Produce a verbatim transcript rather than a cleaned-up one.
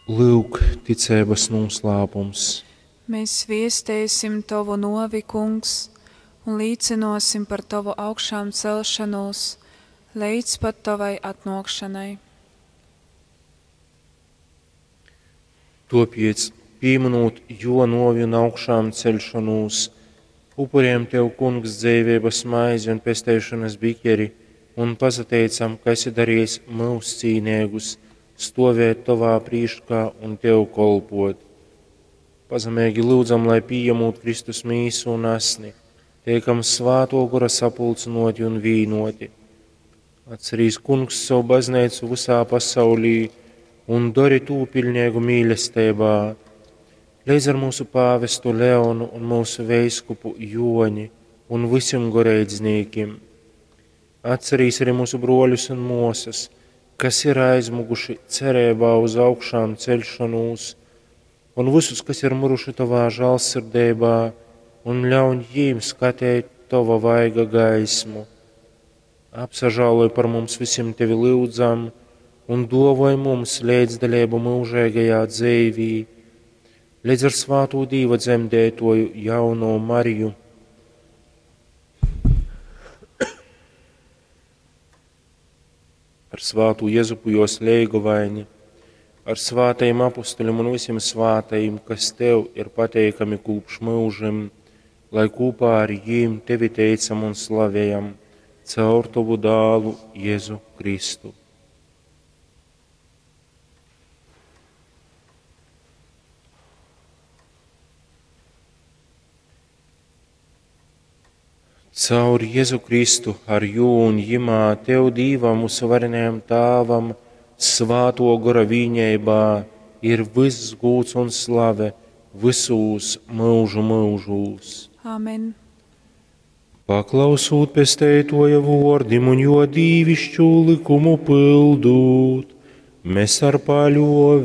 Lūk, ticības noslēpums. Mēs viestēsim Tavu novi, Kungs, un līdzinosim par Tavu augšām celšanos, līdz pat Tavai atnākšanai. Topiec, pieminot jo novi un augšām celšanos, upuriem Tev, Kungs, dzīvības maizi un pestēšanas bikeri, un pazateicam, ka esi darījis mūs cīnīgus, stovēt Tavā prīškā un Tev kolpot. Pazemīgi lūdzam, lai pieņemot Kristus mīsu un asni, tiekam svāto gora sapulcinoti un vīnoti. Atcerīs, Kungs, savu baznīcu visā pasaulī un dari tū pilnīgu mīlestībā, līdz ar mūsu pāvestu Leonu un mūsu veiskupu Joni un visiem goreidzniekiem. Atcerīs arī mūsu broļus un mosas, kas ir aizmuguši cerībā uz augšām celšanos, un visus, kas ir muruši Tavā žēlsirdībā, un ļauj jiem skatīt Tava vaiga gaismu. Apsažāloj par mums visiem Tevi lūdzam, un dāvāj mums līdzdalību mūžīgajā dzīvī, līdz ar svāto Dieva dzemdētoju jauno Mariju. Ar svātu Jezupu jos leigovaini, ar svātajiem apustuļiem un visiem svātajiem, kas Tev ir pateikami kūpš mūžam, lai kopā ar jiem Tevi teicam un slavējam caur Tavu dālu Jēzu Kristu. Caur Jēzu Kristu ar jū un jimā Tev Dīvam mūsu varenajam Tāvam, svāto gora viņeibā ir viss gūts un slave visos mūžu mūžūs. Amen. Paklausūt pestētoja vordim un jo dīvišķu likumu pildūt, mēs ar paļovi